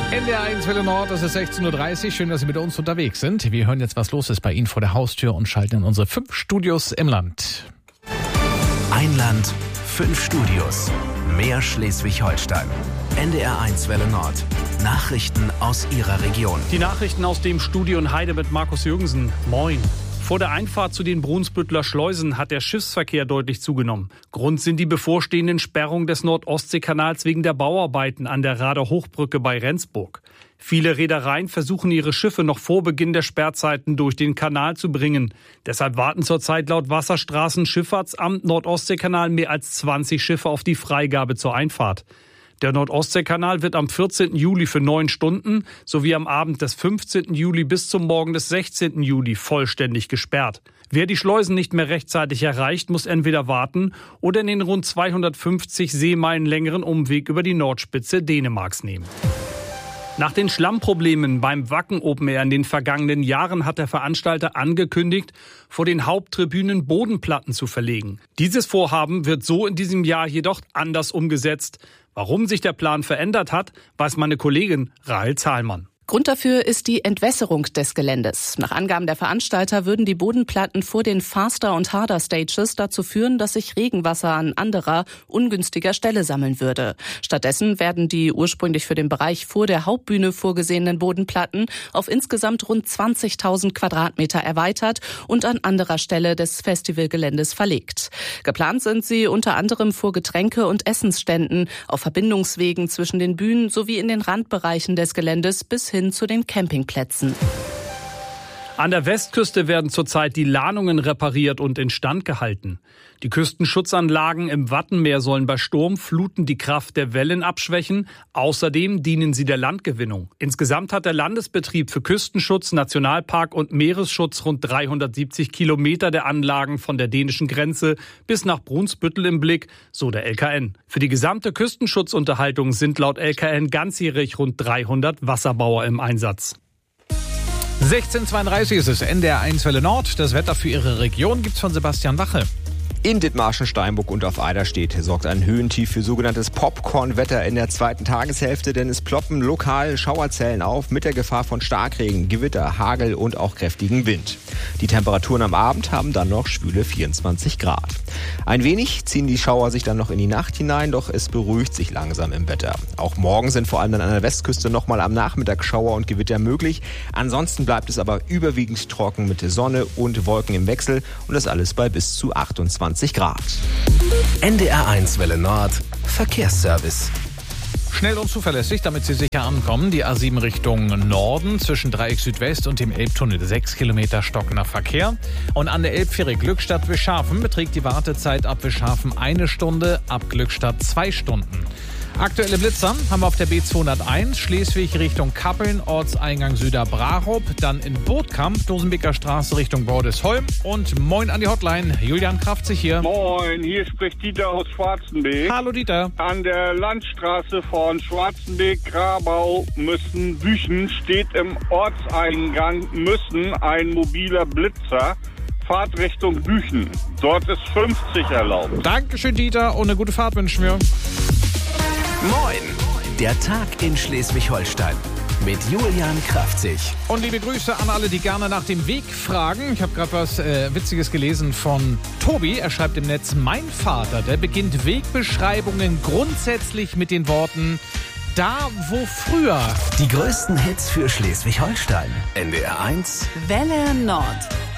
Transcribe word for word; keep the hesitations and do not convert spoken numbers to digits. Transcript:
N D R eins Welle Nord, es ist sechzehn Uhr dreißig. Schön, dass Sie mit uns unterwegs sind. Wir hören jetzt, was los ist bei Ihnen vor der Haustür und schalten in unsere fünf Studios im Land. Ein Land, fünf Studios. Mehr Schleswig-Holstein. N D R eins Welle Nord. Nachrichten aus Ihrer Region. Die Nachrichten aus dem Studio in Heide mit Markus Jürgensen. Moin. Vor der Einfahrt zu den Brunsbütteler Schleusen hat der Schiffsverkehr deutlich zugenommen. Grund sind die bevorstehenden Sperrungen des Nord-Ostsee-Kanals wegen der Bauarbeiten an der Rader-Hochbrücke bei Rendsburg. Viele Reedereien versuchen, ihre Schiffe noch vor Beginn der Sperrzeiten durch den Kanal zu bringen. Deshalb warten zurzeit laut Wasserstraßenschifffahrtsamt Nord-Ostsee-Kanal mehr als zwanzig Schiffe auf die Freigabe zur Einfahrt. Der Nord-Ostsee-Kanal wird am vierzehnten Juli für neun Stunden sowie am Abend des fünfzehnten Juli bis zum Morgen des sechzehnten Juli vollständig gesperrt. Wer die Schleusen nicht mehr rechtzeitig erreicht, muss entweder warten oder in den rund zweihundertfünfzig Seemeilen längeren Umweg über die Nordspitze Dänemarks nehmen. Nach den Schlammproblemen beim Wacken Open Air in den vergangenen Jahren hat der Veranstalter angekündigt, vor den Haupttribünen Bodenplatten zu verlegen. Dieses Vorhaben wird so in diesem Jahr jedoch anders umgesetzt. Warum sich der Plan verändert hat, weiß meine Kollegin Rahel Zahlmann. Grund dafür ist die Entwässerung des Geländes. Nach Angaben der Veranstalter würden die Bodenplatten vor den Faster- und Harder-Stages dazu führen, dass sich Regenwasser an anderer, ungünstiger Stelle sammeln würde. Stattdessen werden die ursprünglich für den Bereich vor der Hauptbühne vorgesehenen Bodenplatten auf insgesamt rund zwanzigtausend Quadratmeter erweitert und an anderer Stelle des Festivalgeländes verlegt. Geplant sind sie unter anderem vor Getränke- und Essensständen, auf Verbindungswegen zwischen den Bühnen sowie in den Randbereichen des Geländes bis hin zu den Campingplätzen. An der Westküste werden zurzeit die Lahnungen repariert und instand gehalten. Die Küstenschutzanlagen im Wattenmeer sollen bei Sturmfluten die Kraft der Wellen abschwächen. Außerdem dienen sie der Landgewinnung. Insgesamt hat der Landesbetrieb für Küstenschutz, Nationalpark und Meeresschutz rund dreihundertsiebzig Kilometer der Anlagen von der dänischen Grenze bis nach Brunsbüttel im Blick, so der L K N. Für die gesamte Küstenschutzunterhaltung sind laut L K N ganzjährig rund dreihundert Wasserbauer im Einsatz. sechzehn Uhr zweiunddreißig ist es, N D R eins Welle Nord. Das Wetter für Ihre Region gibt's von Sebastian Wache. In Dithmarschen, Steinburg und auf Eiderstedt sorgt ein Höhentief für sogenanntes Popcorn-Wetter in der zweiten Tageshälfte, denn es ploppen lokal Schauerzellen auf mit der Gefahr von Starkregen, Gewitter, Hagel und auch kräftigen Wind. Die Temperaturen am Abend haben dann noch schwüle vierundzwanzig Grad. Ein wenig ziehen die Schauer sich dann noch in die Nacht hinein, doch es beruhigt sich langsam im Wetter. Auch morgen sind vor allem dann an der Westküste nochmal am Nachmittag Schauer und Gewitter möglich. Ansonsten bleibt es aber überwiegend trocken mit Sonne und Wolken im Wechsel und das alles bei bis zu achtundzwanzig Grad. N D R eins Welle Nord. Verkehrsservice. Schnell und zuverlässig, damit Sie sicher ankommen. Die A sieben Richtung Norden zwischen Dreieck Südwest und dem Elbtunnel. Sechs Kilometer stockender Verkehr. Und an der Elbfähre Glückstadt-Wischhafen beträgt die Wartezeit ab Wischhafen eine Stunde, ab Glückstadt zwei Stunden. Aktuelle Blitzer haben wir auf der B zweihunderteins, Schleswig Richtung Kappeln, Ortseingang Süderbrarup, dann in Bootkamp, Dosenbeker Straße Richtung Bordesholm und moin an die Hotline, Julian Kraftzig hier. Moin, hier spricht Dieter aus Schwarzenbeek. Hallo Dieter. An der Landstraße von Schwarzenbeek, Grabau, Müssen, Büchen steht im Ortseingang Müssen ein mobiler Blitzer. Fahrtrichtung Büchen. Dort ist fünfzig erlaubt. Dankeschön Dieter und eine gute Fahrt wünschen wir. Moin! Der Tag in Schleswig-Holstein mit Julian Kraftzig. Und liebe Grüße an alle, die gerne nach dem Weg fragen. Ich habe gerade was äh, Witziges gelesen von Tobi. Er schreibt im Netz, mein Vater, der beginnt Wegbeschreibungen grundsätzlich mit den Worten da, wo früher. Die größten Hits für Schleswig-Holstein. N D R eins Welle Nord.